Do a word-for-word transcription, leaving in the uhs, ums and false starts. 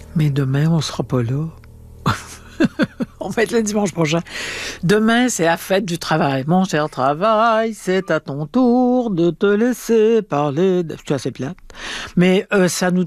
Mais demain, on sera pas là. On va être le dimanche prochain. Demain, c'est la fête du travail. Mon cher travail, c'est à ton tour de te laisser parler. De... C'est assez plate. Mais euh, ça nous